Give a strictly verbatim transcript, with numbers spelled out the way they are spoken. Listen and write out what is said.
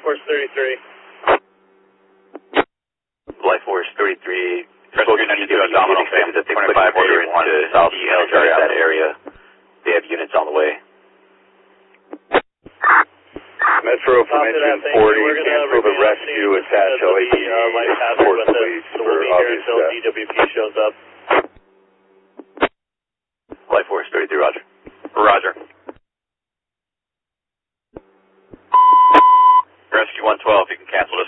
Force thirty-three. Life Force thirty-three. Rescue ninety-two abdominal family at twenty-five order into South Military that area. They have units on the way. Metro from engine forty, cancel the rescue, attach L A P D, support police for obvious death. D W P shows up. Life Force thirty-three, roger. Roger. Rescue one twelve, you can cancel